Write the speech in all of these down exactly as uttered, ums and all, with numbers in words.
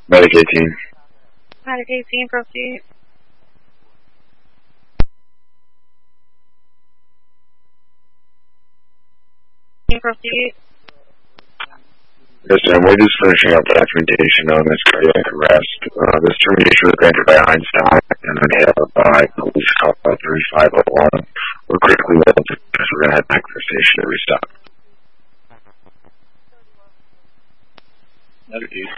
Medic eighteen. Medic eighteen, proceed. Proceed. Yes, ma'am. We're just finishing up documentation on this cardiac arrest. Uh, this termination was granted by Einstein and then hailed by police call thirty-five oh one. We're critically well to this. We're going to head back to the station to restop. Medic eighteen.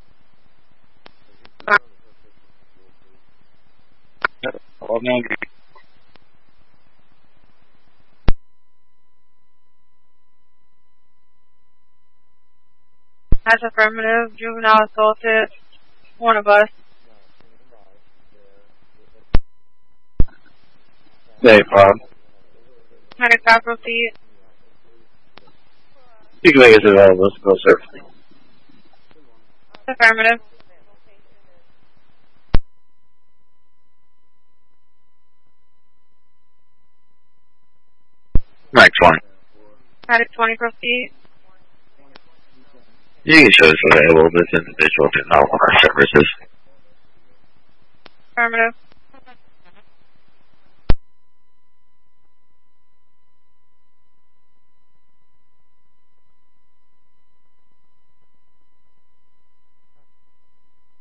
All nine. As affirmative, juvenile assaulted one of us. Hey, Bob. Medic five, proceed. You can make it available. Let's go, sir. Affirmative. Mike twenty. Medic twenty, proceed. You can show us available. This individual did not want our services. Affirmative.